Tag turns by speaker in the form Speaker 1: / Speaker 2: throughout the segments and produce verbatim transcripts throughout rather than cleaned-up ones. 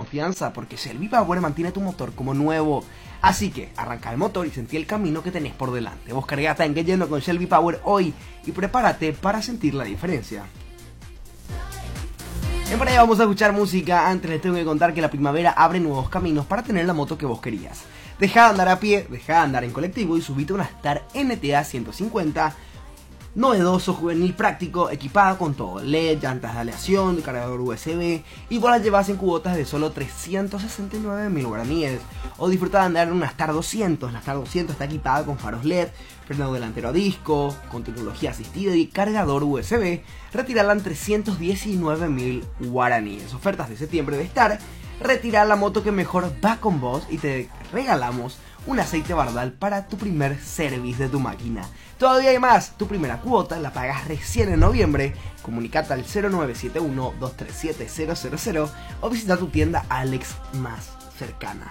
Speaker 1: confianza, porque Shelby Power mantiene tu motor como nuevo. Así que arranca el motor y sentí el camino que tenés por delante. Vos cargate en lleno con Shelby Power hoy y prepárate para sentir la diferencia. En breve vamos a escuchar música. Antes les tengo que contar que la primavera abre nuevos caminos para tener la moto que vos querías. Deja de andar a pie, deja de andar en colectivo y subite a una Star N T A ciento cincuenta. Novedoso, juvenil, práctico, equipada con todo, L E D, llantas de aleación, cargador U S B, y vos la llevas en cuotas de solo trescientos sesenta y nueve mil guaraníes. O disfruta de andar en una Star doscientos. La Star doscientos está equipada con faros L E D, frenado delantero a disco, con tecnología asistida y cargador U S B. Retirarla en trescientos diecinueve mil guaraníes. Ofertas de septiembre de Star. Retira la moto que mejor va con vos y te regalamos un aceite Bardal para tu primer service de tu máquina. Todavía hay más, tu primera cuota la pagas recién en noviembre. Comunicate al cero nueve siete uno, dos tres siete, cero cero cero o visita tu tienda Alex más cercana.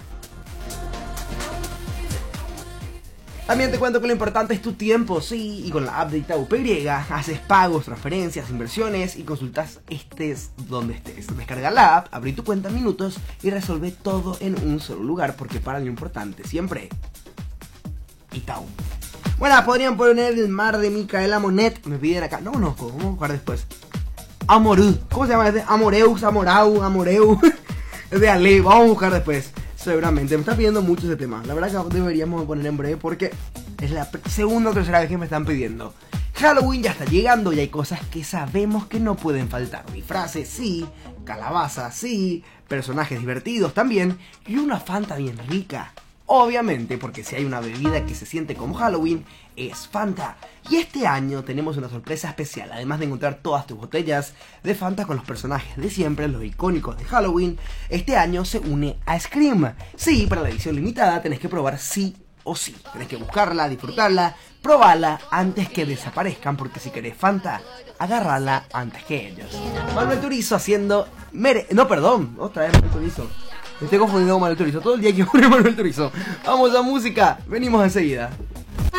Speaker 1: También te cuento que lo importante es tu tiempo, sí, y con la app de Itaú P Y haces pagos, transferencias, inversiones y consultas estés donde estés. Descarga la app, abrí tu cuenta en minutos y resuelve todo en un solo lugar, porque para lo importante siempre, Itaú. Bueno, podrían poner El mar de Micaela Monet, me piden acá, no conozco, vamos a buscar después. Amorú, ¿cómo se llama este? Amoreus, Amorau, Amoreu, es de Ale, vamos a buscar después. Seguramente me está pidiendo mucho ese tema. La verdad que deberíamos poner en breve porque es la segunda o tercera vez que me están pidiendo. Halloween ya está llegando y hay cosas que sabemos que no pueden faltar. Disfraces, sí. Calabaza, sí. Personajes divertidos también. Y una Fanta bien rica. Obviamente, porque si hay una bebida que se siente como Halloween, es Fanta. Y este año tenemos una sorpresa especial. Además de encontrar todas tus botellas de Fanta con los personajes de siempre, los icónicos de Halloween, este año se une a Scream. Sí, para la edición limitada tenés que probar sí o sí. Tenés que buscarla, disfrutarla, probarla antes que desaparezcan, porque si querés Fanta, agárrala antes que ellos. Manuel Turizo haciendo... Mere... No, perdón, otra vez Manuel Turizo. Me estoy confundiendo con Manuel Turizo. Todo el día que pone Manuel Turizo. Vamos a música. Venimos enseguida.